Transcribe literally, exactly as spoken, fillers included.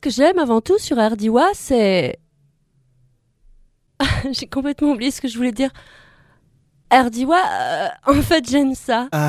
ce que j'aime avant tout sur Ardiwa, c'est... J'ai complètement oublié ce que je voulais dire. Ardiwa, euh, en fait, j'aime ça. Ah,